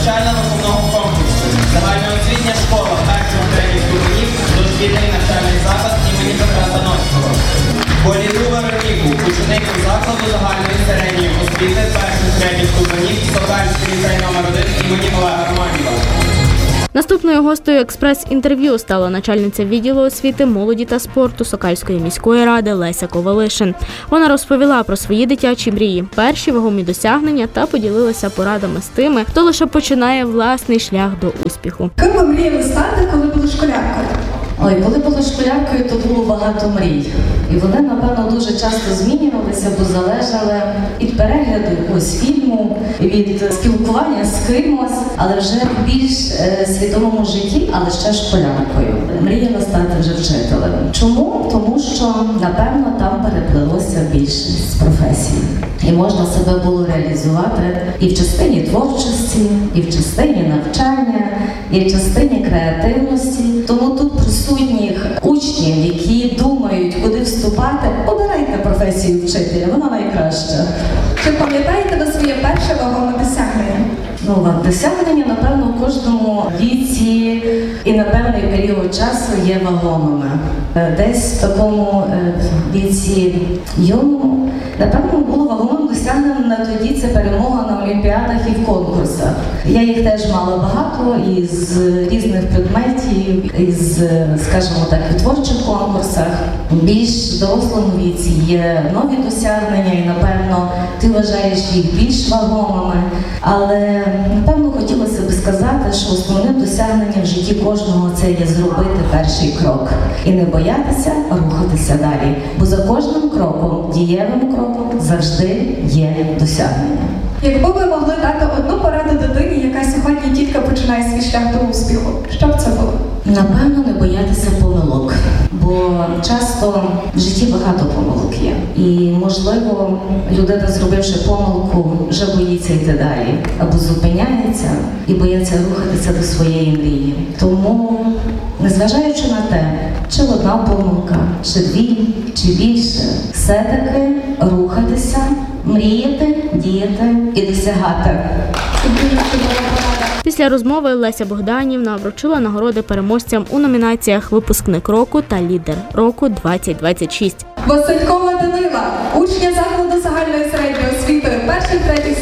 навчально-виховного комплексу, загальноосвітня школа першого-третіх ступенів, дошкільний навчальний заклад імені Петра Заноцького. Боліду Вероніку, ученицю закладу загальної середньої освіти перших-третіх ступенів, Сокальський ліцей номер 1 імені Олега Романєва. Наступною гостею експрес-інтерв'ю стала начальниця відділу освіти, молоді та спорту Сокальської міської ради Леся Ковалишин. Вона розповіла про свої дитячі мрії, перші вагомі досягнення та поділилася порадами з тими, хто лише починає власний шлях до успіху. Ким ви мріяли стати, коли були школяркою? Ой, коли була школяркою, то було багато мрій. І вони, напевно, дуже часто змінювалися, бо залежали від перегляду якогось фільму, від спілкування з кимось, але вже в більш свідомому житті, але ще школяркою. Мріяла стати вже вчителем. Чому? Тому що, напевно, там переплилося більшість професій. І можна себе було реалізувати і в частині творчості, і в частині навчання, і в частині креативності. Тому тут присутніх учнів, які думають, куди вступати, обирайте професію вчителя, вона найкраща. Чи пам'ятаєте ви своє перше вагоме досягнення? Досягнення, напевно, в кожному віці і на певний період часу є вагомими. Десь в такому віці юному, напевно, було вагомим досягненням на тоді це перемога на олімпіадах і в конкурсах. Я їх теж мала багато із різних предметів, із, скажімо так, і творчих конкурсах. В більш дорослому віці є нові досягнення і, напевно, ти вважаєш їх більш вагомими. Але, напевно, хотілося б сказати, що основним досягненням в житті кожного це є зробити перший крок. І не боятися рухатися далі. Бо за кожним кроком, дієвим кроком, завжди є досягнення. Якби ви могли дати одну пораду дитині, яка сьогодні тільки починає свій шлях до успіху, що б це було? Напевно, не боятися помилок, бо часто в житті багато помилок є. І, можливо, людина, зробивши помилку, вже боїться йти далі, або зупиняється і боїться рухатися до своєї мрії. Тому, незважаючи на те, чи одна помилка, чи дві, чи більше, все-таки рухатися, мріяти, діяти і досягати. Після розмови Леся Богданівна вручила нагороди переможцям у номінаціях «Випускник року» та «Лідер року 2026». Василькова Данила, учня закладу загальної середньої освіти перших-третіх